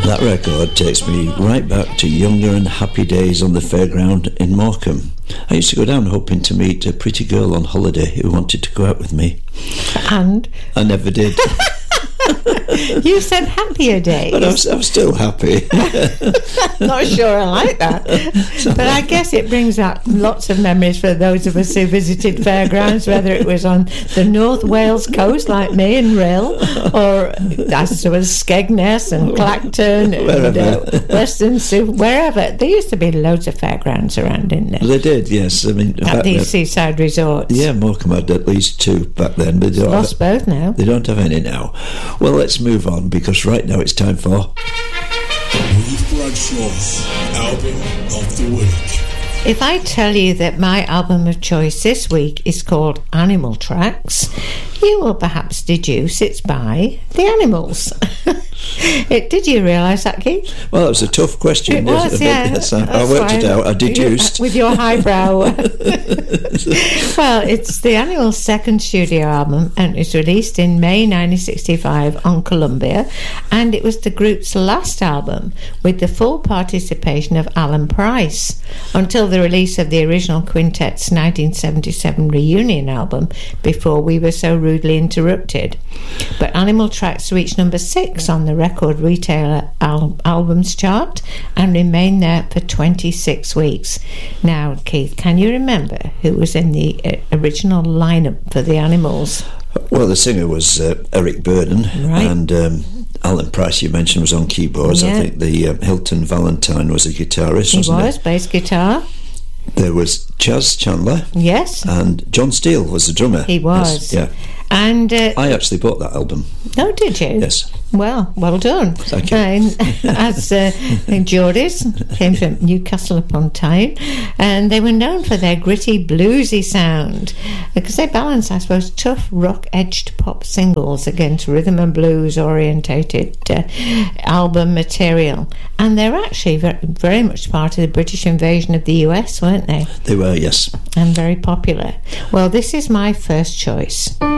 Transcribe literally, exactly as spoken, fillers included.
That record takes me right back to younger and happy days on the fairground in Morecambe. I used to go down hoping to meet a pretty girl on holiday who wanted to go out with me. And? I never did. You said happier days. But I'm, I'm still happy. Not sure I like that. But I guess it brings up lots of memories for those of us who visited fairgrounds, whether it was on the North Wales coast like me in Rhyl, or as there was Skegness and Clacton and uh, Western South, wherever. There used to be loads of fairgrounds around, didn't there? They did, yes. I mean, at these seaside resorts. Yeah, Morecambe had at least two back then. But they don't lost have, both now. They don't have any now. Well, let's move on, because right now it's time for Ruth Bradshaw's Album of the Week. If I tell you that my album of choice this week is called Animal Tracks, you will perhaps deduce it's by The Animals. it, did you realise that, Keith? Well, that was a tough question. It was, yeah. Yes, I, I worked it out. I deduced. With your highbrow. Well, it's The Animals' second studio album, and it was released in May nineteen sixty-five on Columbia, and it was the group's last album with the full participation of Alan Price, until the release of the original quintet's nineteen seventy-seven reunion album, before we were so rudely interrupted. But Animal Tracks reached number six on the record retailer al- albums chart and remained there for twenty-six weeks. Now, Keith, can you remember who was in the uh, original lineup for The Animals? Well, the singer was uh, Eric Burdon, right. and um, Alan Price, you mentioned, was on keyboards. Yeah. I think the uh, Hilton Valentine was a guitarist, he wasn't was, he? bass guitar. There was Chaz Chandler. Yes. And John Steele was the drummer. He was. Yes, yeah. And uh, I actually bought that album. Oh, did you? Yes. Well, well done. Thank you. And as uh, Geordies came from Newcastle upon Tyne, and they were known for their gritty, bluesy sound, because they balanced, I suppose, tough, rock-edged pop singles against rhythm and blues-orientated uh, album material. And they're actually very, very much part of the British invasion of the U S, weren't they? They were, yes. And very popular. Well, this is my first choice.